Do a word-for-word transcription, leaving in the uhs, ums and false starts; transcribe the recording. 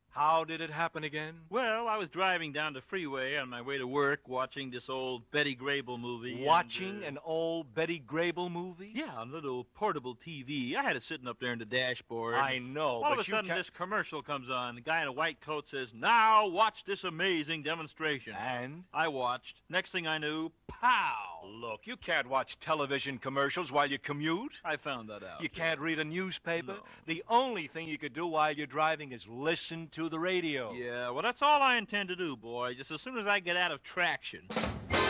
How did it happen again? Well, I was driving down the freeway on my way to work watching this old Betty Grable movie. Watching and, uh, an old Betty Grable movie? Yeah, on a little portable T V. I had it sitting up there in the dashboard. I know, All but of a you sudden, can't... this commercial comes on. The guy in a white coat says, "Now watch this amazing demonstration." And? I watched. Next thing I knew, pow! Look, you can't watch television commercials while you commute. I found that out. You can't read a newspaper. No. The only thing you could do while you're driving is listen to the radio. Yeah, well, that's all I intend to do, boy, just as soon as I get out of traction.